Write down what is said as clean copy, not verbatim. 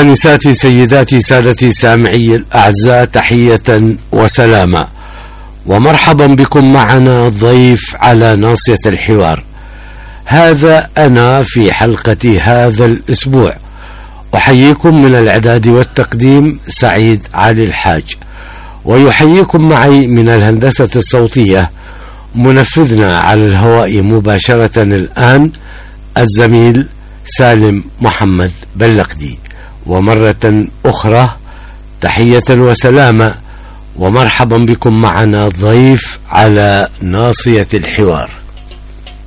آنساتي سيداتي سادتي سامعي الأعزاء، تحية وسلامة ومرحبا بكم معنا ضيف على ناصية الحوار. هذا أنا في حلقة هذا الأسبوع. أحييكم من الإعداد والتقديم سعيد علي الحاج، ويحييكم معي من الهندسة الصوتية منفذنا على الهواء مباشرة الآن الزميل سالم محمد بلقدي. ومرة أخرى تحية وسلامة ومرحبا بكم معنا ضيف على ناصية الحوار.